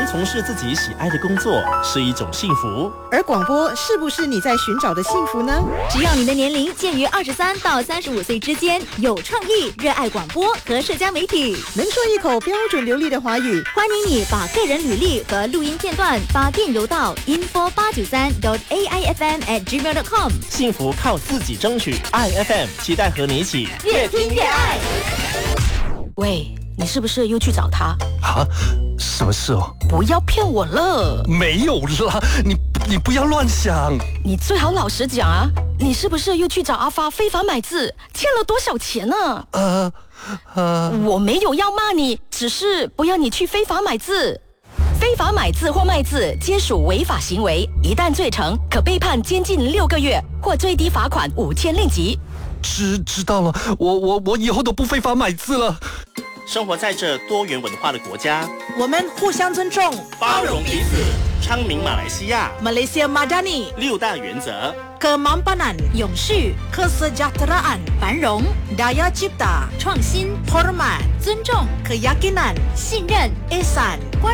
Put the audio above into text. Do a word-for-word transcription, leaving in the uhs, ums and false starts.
从事自己喜爱的工作是一种幸福。 而广播是不是你在寻找的幸福呢？ 只要你的年龄介于二十三到三十五岁之间，有创意，热爱广播和社交媒体， 能说一口标准流利的华语， 欢迎你把个人履历和录音片段发电邮到 info 八九三 dot a i f m at gmail dot com。 幸福靠自己争取 ，I F M 期待和你一起越听越爱。 喂，你是不是又去找他？ 啊，什么事哦？ 不要骗我了！ 没有啦，你你不要乱想。 你最好老实讲啊，你是不是又去找阿发非法买字，欠了多少钱呢？ 呃呃， 我没有要骂你，只是不要你去非法买字。非法买字或卖字皆属违法行为，一旦罪成，可被判监禁六个月或最低罚款五千令吉。 知知道了，我我我以后都不非法买字了。 生活在这多元文化的国家， 我们互相尊重， 包容彼此，昌明马来西亚 Malaysia Madani 六大原则 ：Kemampanan 永续、 Kesejahteraan 繁荣、 Daya Cipta 创新、 Hormat 尊重、 Keyakinan 信任、 Ihsan